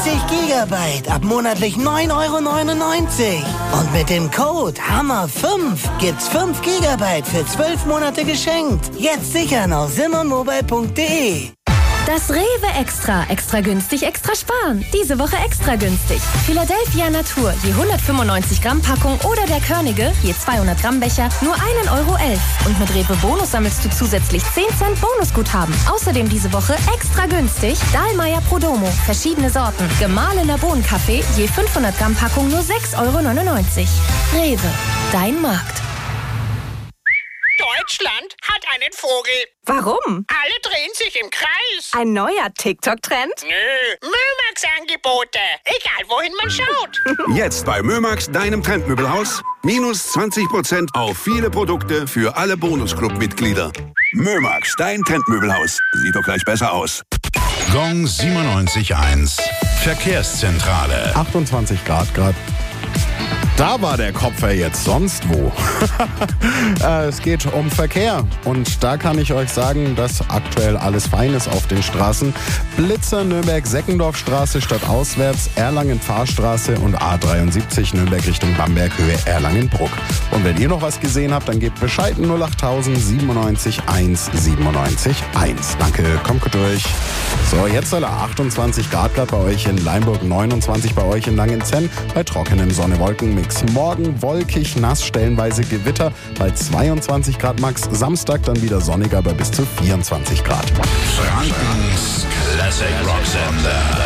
Gigabyte ab monatlich 9,99 €. Und mit dem Code HAMMER5 gibt's 5 Gigabyte für 12 Monate geschenkt. Jetzt sichern auf simonmobile.de. Das Rewe Extra. Extra günstig, extra sparen. Diese Woche extra günstig. Philadelphia Natur, je 195 Gramm Packung oder der Körnige, je 200 Gramm Becher, nur 1,11 €. Und mit Rewe Bonus sammelst du zusätzlich 10 Cent Bonusguthaben. Außerdem diese Woche extra günstig Dahlmeier Prodomo, verschiedene Sorten. Gemahlener Bohnenkaffee, je 500 Gramm Packung, nur 6,99 €. Rewe, dein Markt. Deutschland hat einen Vogel. Warum? Alle drehen sich im Kreis. Ein neuer TikTok-Trend? Nö, Mömax-Angebote. Egal, wohin man schaut. Jetzt bei Mömax, deinem Trendmöbelhaus. Minus 20% auf viele Produkte für alle Bonusclub-Mitglieder. Mömax, dein Trendmöbelhaus. Sieht doch gleich besser aus. Gong 97.1. Verkehrszentrale. 28 Grad gerade. Da war der Kopfer jetzt sonst wo. Es geht um Verkehr und da kann ich euch sagen, dass aktuell alles fein ist auf den Straßen. Blitzer Nürnberg-Seckendorfstraße statt auswärts, Erlangen-Fahrstraße und A73 Nürnberg Richtung Bamberg Höhe Erlangen-Bruck. Und wenn ihr noch was gesehen habt, dann gebt Bescheid 08000 97 1 97 1. Danke, kommt gut durch. So, jetzt soll er 28 Grad bei euch in Leimburg, 29 bei euch in Langenzenn, bei trockenem Sonne-Wolken-Mix. Morgen wolkig, nass, stellenweise Gewitter, bei 22 Grad max. Samstag dann wieder sonniger bei bis zu 24 Grad. Frankens Classic Rock Sender.